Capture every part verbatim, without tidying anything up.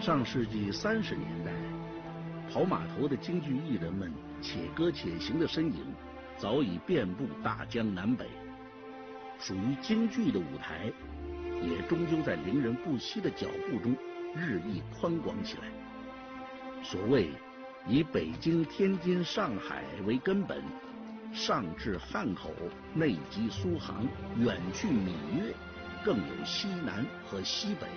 上世纪三十年代，跑码头的京剧艺人们且歌且行的身影，早已遍布大江南北。属于京剧的舞台，也终究在伶人不息的脚步中日益宽广起来。所谓以北京、天津、上海为根本，上至汉口，内及苏杭，远去闽粤，更有西南和西北。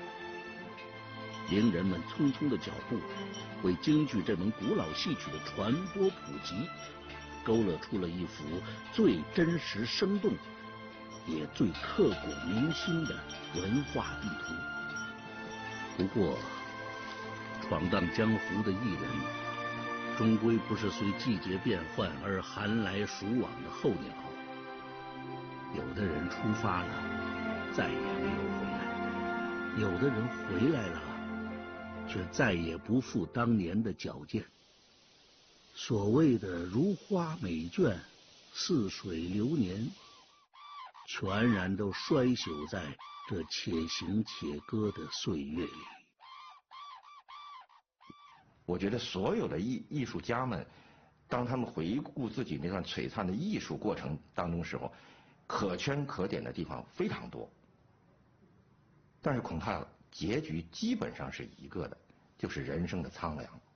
伶人们匆匆的脚步，为京剧这门古老戏曲的传播普及，勾勒出了一幅最真实生动，也最刻骨铭心的文化地图。不过，闯荡江湖的艺人，终归不是随季节变换而寒来暑往的候鸟。有的人出发了，再也没有回来；有的人回来了，却再也不复当年的矫健。所谓的如花美眷，似水流年，全然都衰朽在这且行且歌的岁月里。 我觉得所有的艺艺术家们，当他们回顾自己那段璀璨的艺术过程当中时候，可圈可点的地方非常多，但是恐怕结局基本上是一个的，就是人生的苍凉。